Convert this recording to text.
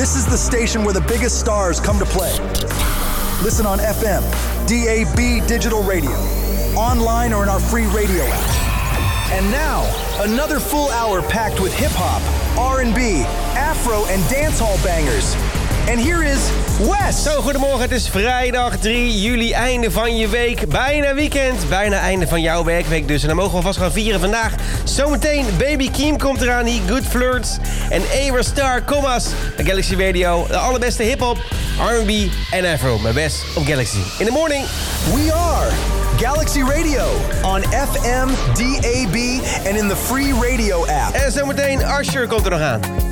This is the station where the biggest stars come to play. Listen on FM, DAB digital radio, online or in our free radio app. And now, another full hour packed with hip-hop, R&B, Afro en dancehall bangers. En hier is Wes. Zo, goedemorgen. Het is vrijdag 3 juli, einde van je week. Bijna weekend, bijna einde van jouw werkweek dus. En dan mogen we vast gaan vieren vandaag. Zometeen Baby Keem komt eraan, die Good Flirts. En Ava Star, Commas, de Galaxy Radio. De allerbeste hip-hop, R&B en Afro. Mijn best op Galaxy. In the morning. We are Galaxy Radio on FM, DAB en in the free radio app. En zometeen Usher komt er nog aan.